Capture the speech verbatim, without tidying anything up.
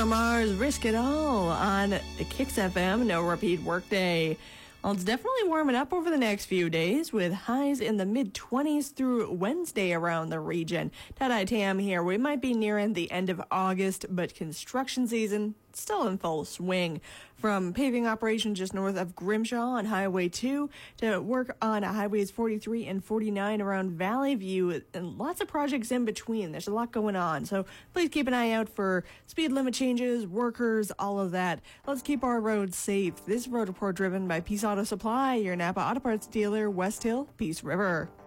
Bruno Mars, Risk It All on Kicks F M. No repeat workday. Well, it's definitely warming up over the next few days with highs in the mid-twenties through Wednesday around the region. Ted Tam here. We might be nearing the end of August, but construction season still in full swing. From paving operation just north of Grimshaw on Highway two to work on Highways forty-three and forty-nine around Valley View, and lots of projects in between. There's a lot going on, so please keep an eye out for speed limit changes, workers, all of that. Let's keep our roads safe. This road report driven by Peace Auto Supply, your Napa Auto Parts dealer, West Hill, Peace River.